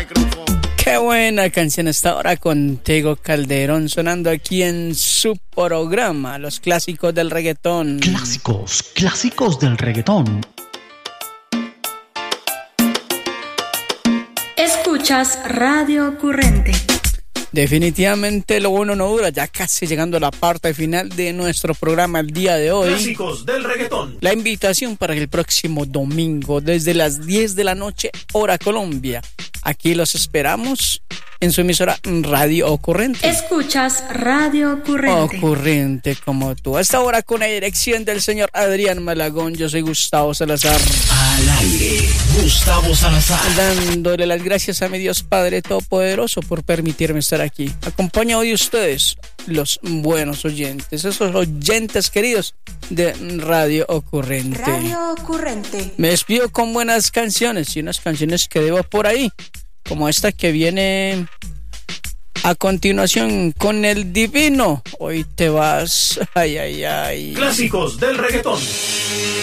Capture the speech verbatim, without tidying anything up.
Qué buena canción hasta ahora con Tego Calderón sonando aquí en su programa, los clásicos del reggaetón. Clásicos, clásicos del reggaetón. Escuchas Radio Ocurrente. Definitivamente lo bueno no dura, ya casi llegando a la parte final de nuestro programa el día de hoy. Clásicos del reggaetón. La invitación para el próximo domingo desde las diez de la noche, hora Colombia. Aquí los esperamos en su emisora Radio Ocurrente. Escuchas Radio Ocurrente. Ocurrente como tú. Hasta ahora con la dirección del señor Adrián Malagón. Yo soy Gustavo Salazar. Al aire, Gustavo Salazar. Dándole las gracias a mi Dios Padre Todopoderoso por permitirme estar aquí. Acompañado de ustedes, los buenos oyentes, esos oyentes queridos de Radio Ocurrente. Radio Ocurrente. Me despido con buenas canciones y unas canciones que debo por ahí, como esta que viene a continuación con el divino. Hoy te vas. Ay, ay, ay. Clásicos del reggaetón.